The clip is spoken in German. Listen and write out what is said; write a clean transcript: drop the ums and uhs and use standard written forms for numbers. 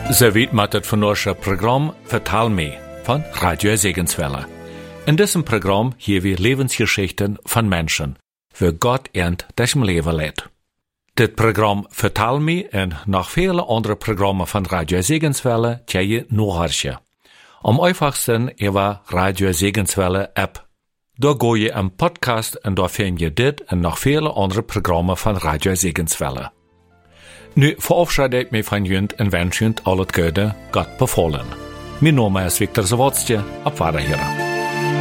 Ze weet met het vandaagse programma Vertel me van Radio Segenswelle. In diesem Programm hier wir Lebensgeschichten von Menschen, wie Gott ernt das im Leben leidt. Dit Programm Vertel me en nog vele andere programmen van Radio Segenswelle kan je nachhören. Am einfachsten über Radio Segenswelle App. Da go je een podcast en daar vind je dit en nog vele andere programmen van Radio Segenswelle. Nu verabschiede ik me van junt en wens junt al het goede, Gott bevolen. Mijn naam is Victor Zawadzki, op Wiederhören.